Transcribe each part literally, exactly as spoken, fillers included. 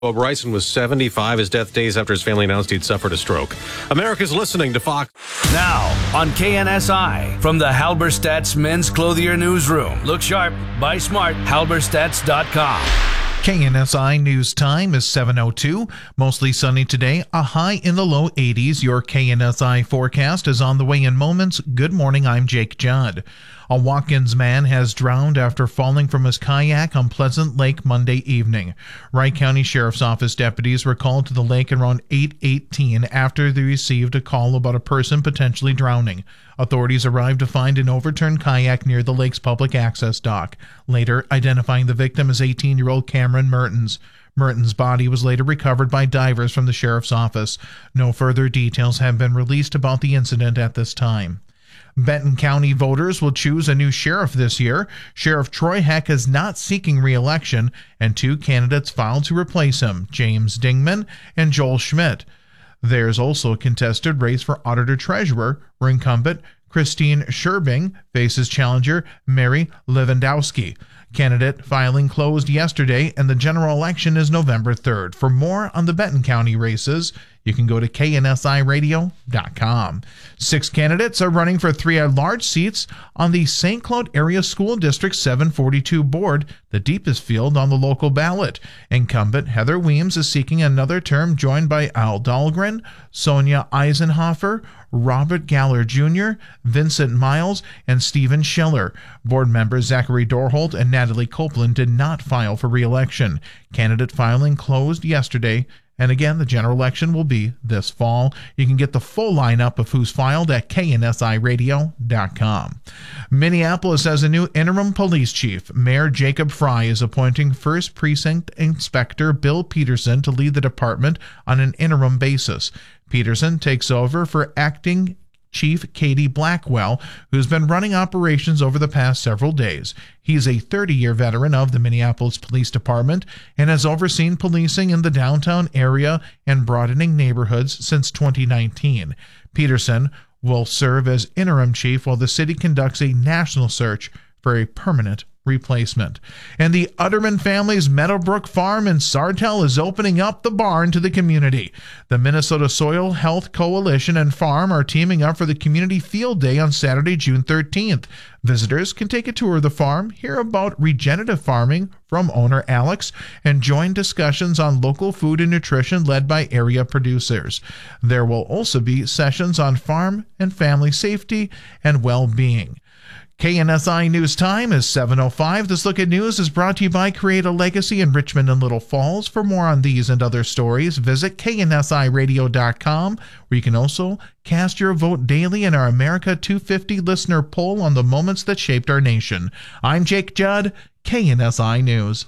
Well, Bryson was seventy-five. His death days after his family announced he'd suffered a stroke. America's listening to Fox. Now on K N S I from the Halberstadt's Men's Clothier Newsroom. Look sharp, buy smart, halberstadts dot com. K N S I News Time is seven oh two. Mostly sunny today, a high in the low eighties. Your K N S I forecast is on the way in moments. Good morning, I'm Jake Judd. A Watkins man has drowned after falling from his kayak on Pleasant Lake Monday evening. Wright County Sheriff's Office deputies were called to the lake around eight eighteen after they received a call about a person potentially drowning. Authorities arrived to find an overturned kayak near the lake's public access dock, later identifying the victim as eighteen-year-old Cameron Mertens. Mertens' body was later recovered by divers from the sheriff's office. No further details have been released about the incident at this time. Benton County voters will choose a new sheriff this year. Sheriff Troy Heck is not seeking re-election, and two candidates filed to replace him, James Dingman and Joel Schmidt. There's also a contested race for auditor-treasurer, where incumbent Christine Scherbing faces challenger Mary Lewandowski. Candidate filing closed yesterday, and the general election is November third. For more on the Benton County races, you can go to K N S I radio dot com. Six candidates are running for three at-large seats on the Saint Cloud Area School District seven forty-two board, the deepest field on the local ballot. Incumbent Heather Weems is seeking another term, joined by Al Dahlgren, Sonia Eisenhofer, Robert Galler Junior, Vincent Miles, and Stephen Schiller. Board members Zachary Dorholt and Natalie Copeland did not file for re-election. Candidate filing closed yesterday. And again, the general election will be this fall. You can get the full lineup of who's filed at K N S I radio dot com. Minneapolis has a new interim police chief. Mayor Jacob Fry is appointing First Precinct Inspector Bill Peterson to lead the department on an interim basis. Peterson takes over for acting Chief Katie Blackwell, who's been running operations over the past several days. He's a thirty-year veteran of the Minneapolis Police Department and has overseen policing in the downtown area and broadening neighborhoods since twenty nineteen. Peterson will serve as interim chief while the city conducts a national search for a permanent replacement. And the Utterman family's Meadowbrook Farm in Sartell is opening up the barn to the community. The Minnesota Soil Health Coalition and Farm are teaming up for the Community Field Day on Saturday, June thirteenth. Visitors can take a tour of the farm, hear about regenerative farming from owner Alex, and join discussions on local food and nutrition led by area producers. There will also be sessions on farm and family safety and well-being. K N S I News Time is seven oh five. This Look at News is brought to you by Create a Legacy in Richmond and Little Falls. For more on these and other stories, visit K N S I radio dot com, where you can also cast your vote daily in our America two fifty listener poll on the moments that shaped our nation. I'm Jake Judd, K N S I News.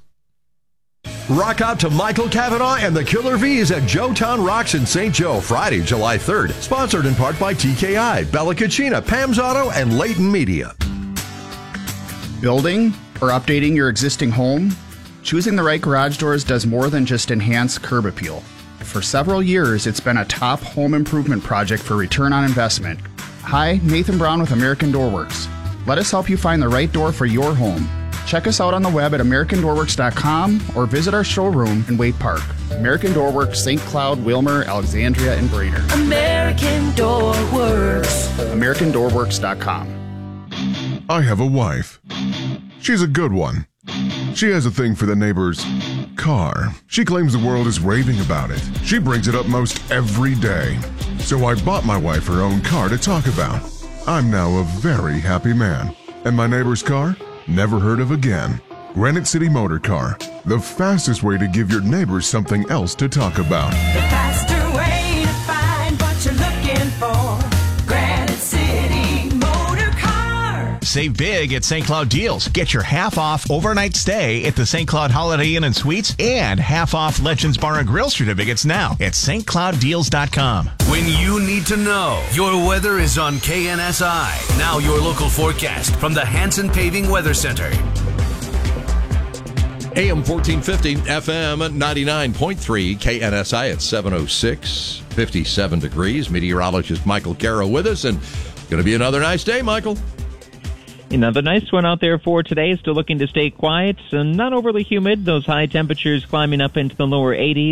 Rock out to Michael Cavanaugh and the Killer V's at Joetown Rocks in Saint Joe, Friday, July third. Sponsored in part by T K I, Bella Cucina, Pam's Auto, and Leighton Media. Building or updating your existing home? Choosing the right garage doors does more than just enhance curb appeal. For several years, it's been a top home improvement project for return on investment. Hi, Nathan Brown with American Door Works. Let us help you find the right door for your home. Check us out on the web at american door works dot com or visit our showroom in Waite Park. American Door Works, Saint Cloud, Wilmer, Alexandria, and Brainerd. American Door Works. american door works dot com. I have a wife. She's a good one. She has a thing for the neighbor's car. She claims the world is raving about it. She brings it up most every day. So I bought my wife her own car to talk about. I'm now a very happy man. And my neighbor's car? Never heard of again. Granite City Motor Car. The fastest way to give your neighbors something else to talk about. The faster way to find what you're looking for. Granite City Motor Car. Save big at Saint Cloud Deals. Get your half-off overnight stay at the Saint Cloud Holiday Inn and Suites and half-off Legends Bar and Grill certificates now at st cloud deals dot com. When you need to know, your weather is on K N S I. Now your local forecast from the Hanson Paving Weather Center. A M fourteen fifty, F M ninety-nine point three, K N S I at seven oh six, fifty-seven degrees. Meteorologist Michael Carroll with us, and going to be another nice day, Michael. Another nice one out there for today. Still looking to stay quiet and not overly humid. Those high temperatures climbing up into the lower eighties.